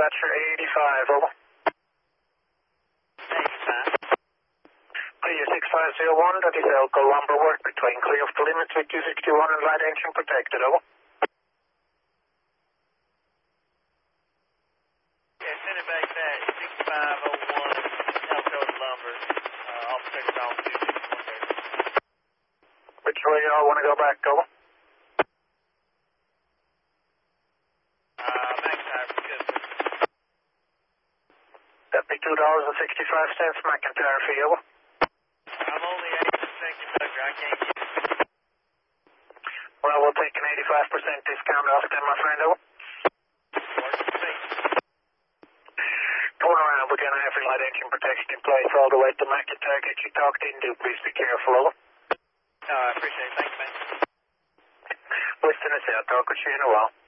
dispatcher 85, over. 85. Clear 6501, that is Elko lumber work between clear of the limits with 261 and light engine protected, over. Yeah, send it back that 6501, Elko lumber, off second off 261 there. Which way y'all want to go back, over? McIntyre for good. That'd be $2.65 McIntyre fee, over. I'm only 80% conductor, I can't get it. Well, we'll take an 85% discount off then, my friend, over. Works for me. Going around, we're going to have your light engine protection in place all the way to McIntyre. Get you talked into, please be careful, over. I appreciate it. Thanks, man. Listen to this, I'll talk with you in a while.